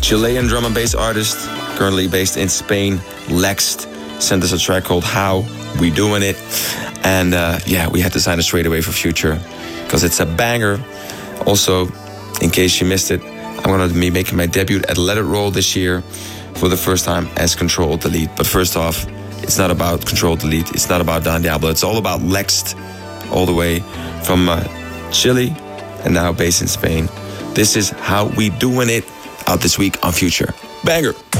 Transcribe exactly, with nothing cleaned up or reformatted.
Chilean drum and bass artist, currently based in Spain, Lext, sent us a track called How We Doing It. And uh, yeah, we had to sign it straight away for Future because it's a banger. Also, in case you missed it, I'm going to be making my debut at Let It Roll this year for the first time as Control Delete. But first off, it's not about Control Delete. It's not about Don Diablo. It's all about Lext, all the way from uh, Chile and now based in Spain. This is How We Doing It, out this week on Future. Banger.